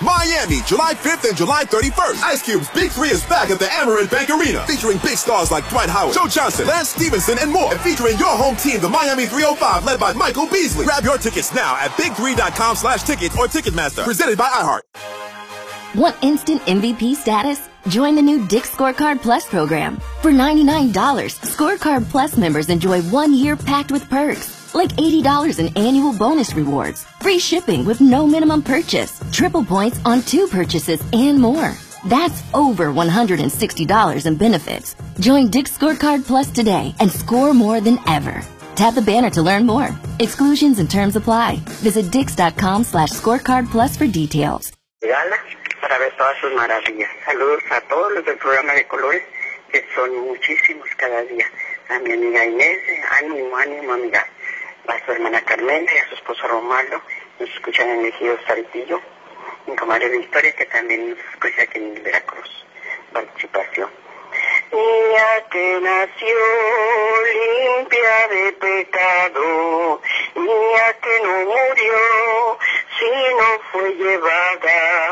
Miami, July 5th and July 31st. Ice Cube's Big 3 is back at the Amerant Bank Arena, featuring big stars like Dwight Howard, Joe Johnson, Lance Stevenson, and more. And featuring your home team, the Miami 305, led by Michael Beasley. Grab your tickets now at big3.com/tickets or Ticketmaster. Presented by iHeart. Want instant MVP status? Join the new Dick's Scorecard Plus program. For $99, Scorecard Plus members enjoy 1 year packed with perks, like $80 in annual bonus rewards, free shipping with no minimum purchase, triple points on 2 purchases, and more. That's over $160 in benefits. Join Dick's Scorecard Plus today and score more than ever. Tap the banner to learn more. Exclusions and terms apply. Visit dix.com/scorecard plus for details. Gala para ver todas sus maravillas. Saludos a todos los del programa de colores, que son muchísimos cada día. A mi amiga Inés, ánimo, ánimo, amiga. A su hermana Carmela y a su esposo Romualdo, nos escuchan en Ejido Saltillo. Mi comadre Victoria, que también nos escucha aquí en Veracruz. Participación. Niña que nació limpia de pecado, niña que no murió, si no fue llevada